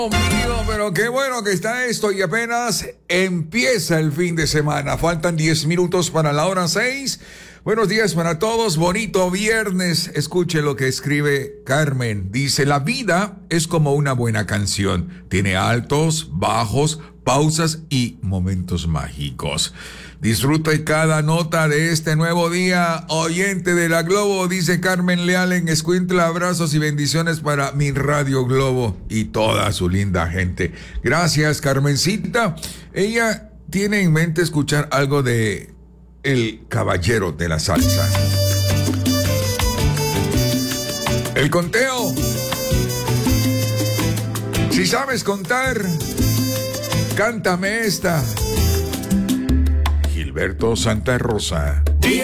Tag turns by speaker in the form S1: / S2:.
S1: Mío, pero qué bueno que está esto y apenas empieza el fin de semana. Faltan 10 minutos para la hora 6. Buenos días para todos, bonito viernes. Escuche lo que escribe Carmen. Dice, la vida es como una buena canción. Tiene altos, bajos, pausas y momentos mágicos. Disfrute cada nota de este nuevo día, oyente de la Globo, dice Carmen Leal en Escuintla. Abrazos y bendiciones para mi Radio Globo y toda su linda gente. Gracias, Carmencita. Ella tiene en mente escuchar algo de El Caballero de la Salsa. El conteo. Si sabes contar, cántame esta. Gilberto Santa Rosa.